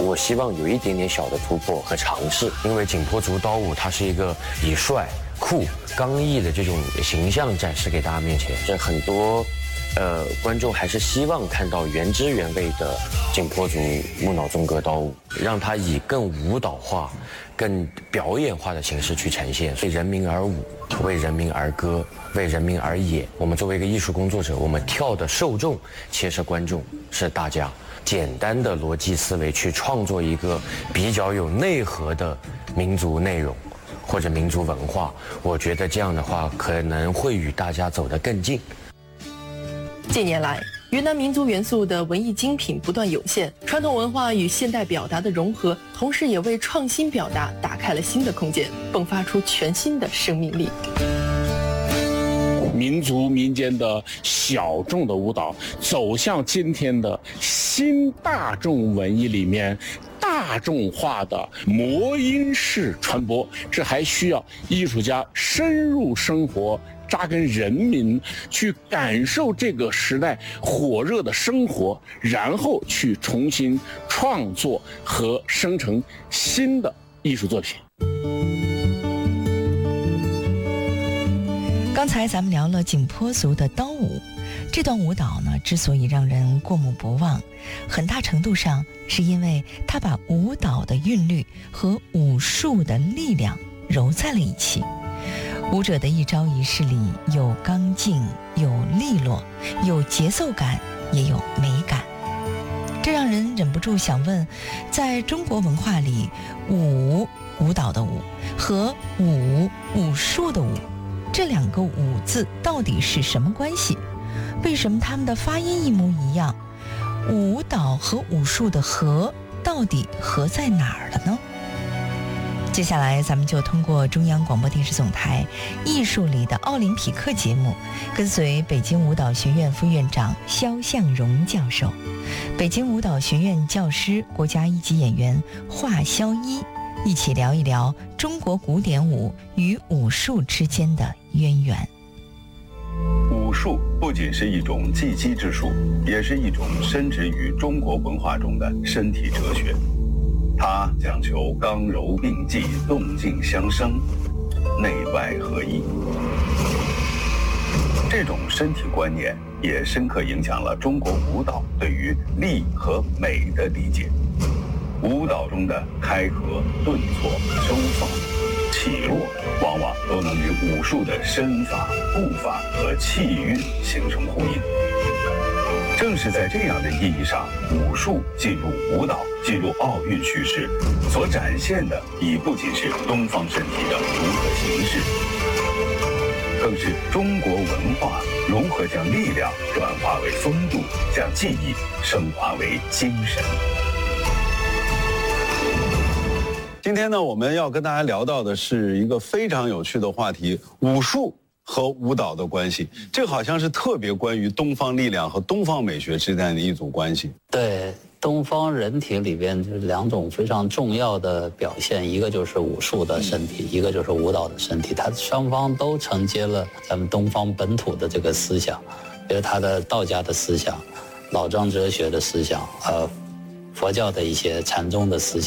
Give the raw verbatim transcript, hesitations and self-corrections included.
我希望有一点点小的突破和尝试，因为景颇族刀舞它是一个以帅、酷、刚毅的这种形象展示给大家面前，这很多。呃，观众还是希望看到原汁原味的景颇族木脑纵歌刀舞，让它以更舞蹈化、更表演化的形式去呈现。为人民而舞，为人民而歌，为人民而演。我们作为一个艺术工作者，我们跳的受众其实观众是大家。简单的逻辑思维去创作一个比较有内核的民族内容或者民族文化，我觉得这样的话可能会与大家走得更近。 近年来，云南民族元素的文艺精品不断涌现，传统文化与现代表达的融合，同时也为创新表达打开了新的空间，迸发出全新的生命力。 民族民间的小众的舞蹈走向今天的新大众文艺里面大众化的魔音式传播，这还需要艺术家深入生活，扎根人民，去感受这个时代火热的生活，然后去重新创作和生成新的艺术作品。 刚才咱们聊了景颇族的刀舞，这段舞蹈呢，之所以让人过目不忘，很大程度上是因为它把舞蹈的韵律和武术的力量揉在了一起。舞者的一招一式里有刚劲，有利落，有节奏感，也有美感。这让人忍不住想问，在中国文化里，舞舞蹈的舞和武武术的武，这两个武字到底是什么关系？为什么他们的发音一模一样？舞蹈和武术的和到底和在哪儿了呢？接下来咱们就通过中央广播电视总台艺术里的奥林匹克节目，跟随北京舞蹈学院副院长肖向荣教授，北京舞蹈学院教师、国家一级演员华萧一，一起聊一聊中国古典舞与武术之间的渊源。 武术不仅是一种技击之术，也是一种深植于中国文化中的身体哲学。它讲求刚柔并济、动静相生、内外合一。这种身体观念也深刻影响了中国舞蹈对于力和美的理解。舞蹈中的开合、顿挫、收放、起落，往往都能与武术的身法、步法和气韵形成呼应。正是在这样的意义上，武术进入舞蹈、进入奥运叙事，所展现的已不仅是东方身体的如何形式，更是中国文化如何将力量转化为风度，将技艺升华为精神。 今天呢，我们要跟大家聊到的是一个非常有趣的话题：武术和舞蹈的关系。这好像是特别关于东方力量和东方美学之间的一组关系。 对，东方人体里边就是两种非常重要的表现，一个就是武术的身体，一个就是舞蹈的身体。它双方都承接了咱们东方本土的这个思想，比如它的道家的思想、老庄哲学的思想，呃，佛教的一些禅宗的思想。